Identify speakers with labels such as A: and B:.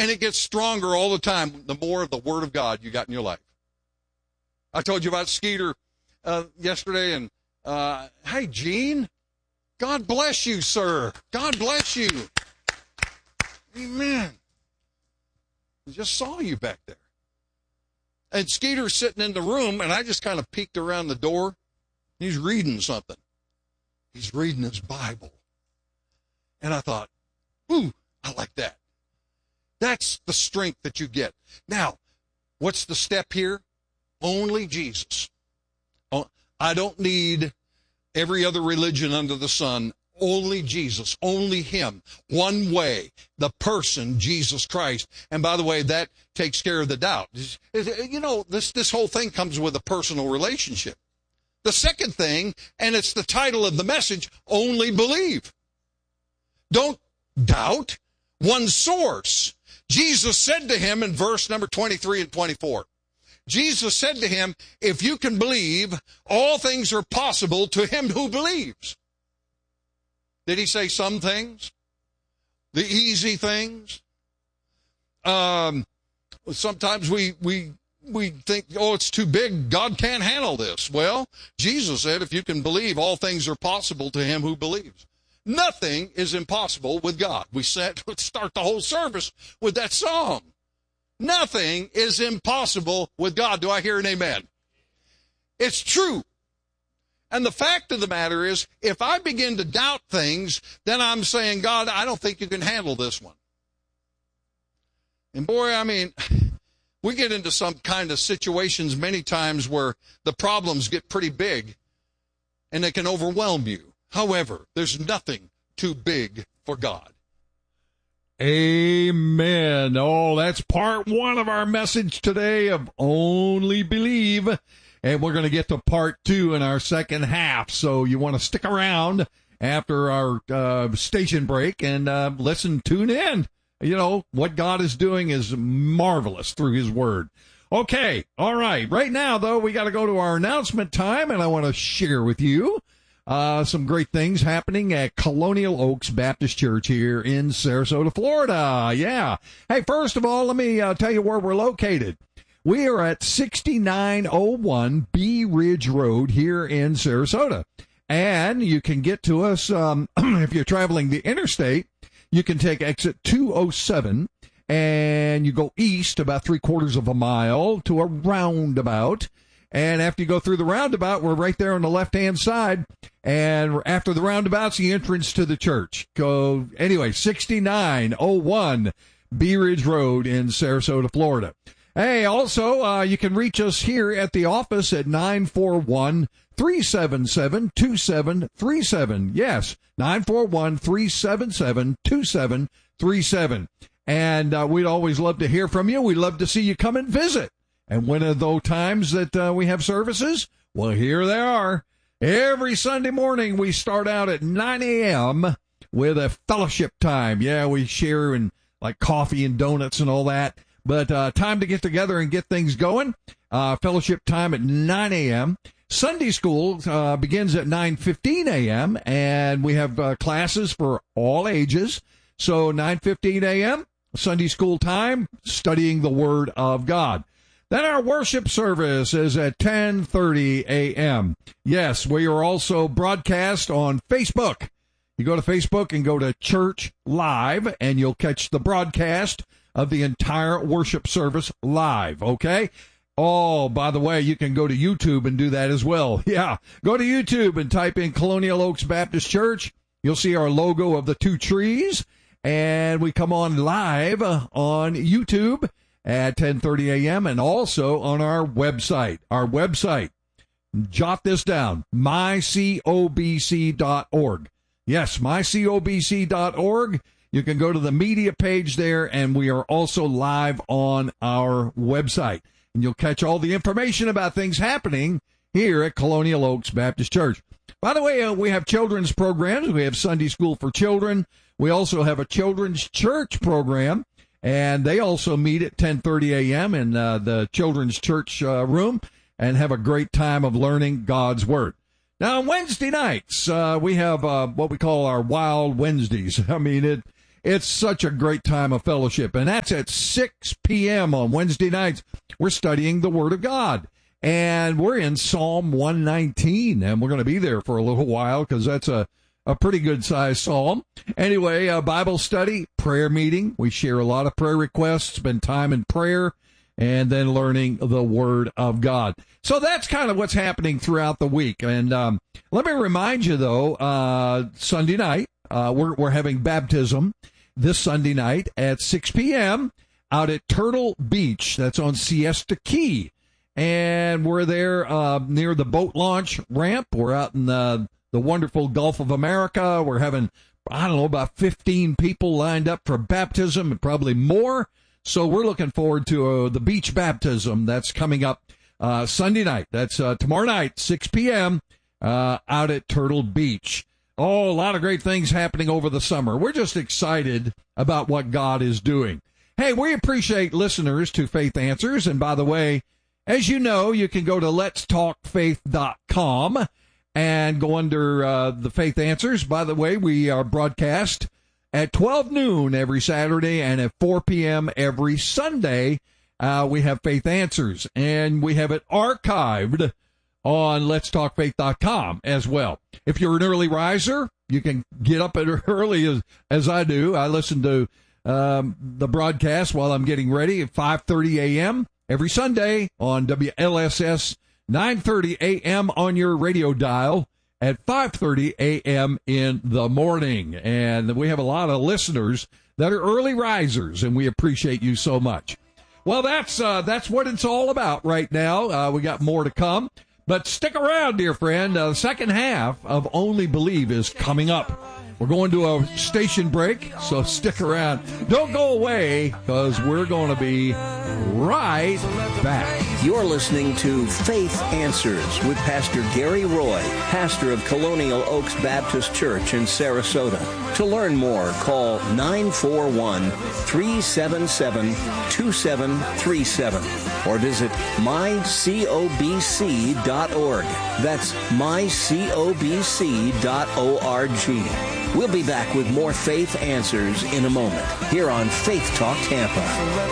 A: And it gets stronger all the time, the more of the Word of God you got in your life. I told you about Skeeter yesterday, and hey, Gene, God bless you, sir. God bless you. Amen. I just saw you back there. And Skeeter's sitting in the room, and I just kind of peeked around the door. He's reading something. He's reading his Bible. And I thought, ooh, I like that. That's the strength that you get. Now, what's the step here? Only Jesus. I don't need every other religion under the sun. Only Jesus, only Him. One way, the person, Jesus Christ. And by the way, that takes care of the doubt. You know, this whole thing comes with a personal relationship. The second thing, and it's the title of the message, only believe. Don't doubt. One source. Jesus said to him in verse number 23 and 24, Jesus said to him, if you can believe, all things are possible to him who believes. Did he say some things? The easy things? Sometimes we think, oh, it's too big. God can't handle this. Well, Jesus said, if you can believe, all things are possible to him who believes. Nothing is impossible with God. We said, let's start the whole service with that song. Nothing is impossible with God. Do I hear an amen? It's true. And the fact of the matter is, if I begin to doubt things, then I'm saying, God, I don't think you can handle this one. And boy, I mean, we get into some kind of situations many times where the problems get pretty big and they can overwhelm you. However, there's nothing too big for God.
B: Amen. Oh, that's part one of our message today of Only Believe. And we're going to get to part two in our second half. So you want to stick around after our station break and tune in. You know, what God is doing is marvelous through His Word. Okay, all right. Right now, though, we got to go to our announcement time, and I want to share with you some great things happening at Colonial Oaks Baptist Church here in Sarasota, Florida. Yeah. Hey, first of all, let me tell you where we're located. We are at 6901 Bee Ridge Road here in Sarasota. And you can get to us if you're traveling the interstate. You can take exit 207 and you go east about 3/4 of a mile to a roundabout. And after you go through the roundabout, we're right there on the left-hand side. And after the roundabout's the entrance to the church. Go anyway, 6901 Bee Ridge Road in Sarasota, Florida. Hey, also, you can reach us here at the office at 941-377-2737. Yes, 941-377-2737. And we'd always love to hear from you. We'd love to see you come and visit. And when are those times that we have services? Well, here they are. Every Sunday morning, we start out at 9 a.m. with a fellowship time. Yeah, we share in like coffee and donuts and all that. But time to get together and get things going. Fellowship time at 9 a.m. Sunday school begins at 9:15 a.m. And we have classes for all ages. So 9:15 a.m., Sunday school time, studying the Word of God. Then our worship service is at 10:30 a.m. Yes, we are also broadcast on Facebook. You go to Facebook and go to Church Live, and you'll catch the broadcast of the entire worship service live, okay? Oh, by the way, you can go to YouTube and do that as well. Yeah, go to YouTube and type in Colonial Oaks Baptist Church. You'll see our logo of the two trees, and we come on live on YouTube at 10:30 a.m. and also on our website. Our website, jot this down, mycobc.org. Yes, mycobc.org. You can go to the media page there, and we are also live on our website. And you'll catch all the information about things happening here at Colonial Oaks Baptist Church. By the way, we have children's programs. We have Sunday School for Children. We also have a children's church program, and they also meet at 10:30 a.m. in the children's church room and have a great time of learning God's Word. Now, on Wednesday nights, we have what we call our Wild Wednesdays. I mean, It's such a great time of fellowship, and that's at 6 p.m. on Wednesday nights. We're studying the Word of God, and we're in Psalm 119, and we're going to be there for a little while because that's a pretty good-sized psalm. Anyway, Bible study, prayer meeting. We share a lot of prayer requests, spend time in prayer, and then learning the Word of God. So that's kind of what's happening throughout the week. And let me remind you, though, Sunday night, we're having baptism this Sunday night at 6 p.m. out at Turtle Beach. That's on Siesta Key. And we're there near the boat launch ramp. We're out in the wonderful Gulf of America. We're having, about 15 people lined up for baptism and probably more. So we're looking forward to the beach baptism that's coming up Sunday night. That's tomorrow night, 6 p.m., out at Turtle Beach. Oh, a lot of great things happening over the summer. We're just excited about what God is doing. Hey, we appreciate listeners to Faith Answers. And by the way, as you know, you can go to letstalkfaith.com and go under the Faith Answers. By the way, we are broadcast at 12 noon every Saturday and at 4 p.m. every Sunday. We have Faith Answers, and we have it archived on letstalkfaith.com as well. If you're an early riser, you can get up as early as I do. I listen to the broadcast while I'm getting ready at 5:30 a.m. every Sunday on WLSS, 9:30 a.m. on your radio dial, at 5:30 a.m. in the morning. And we have a lot of listeners that are early risers, and we appreciate you so much. Well, that's what it's all about right now. We got more to come. But stick around, dear friend. The second half of Only Believe is coming up. We're going to a station break, so stick around. Don't go away, because we're going to be right back.
C: You're listening to Faith Answers with Pastor Gary Roy, pastor of Colonial Oaks Baptist Church in Sarasota. To learn more, call 941-377-2737 or visit mycobc.org. That's mycobc.org. We'll be back with more Faith Answers in a moment here on Faith Talk Tampa.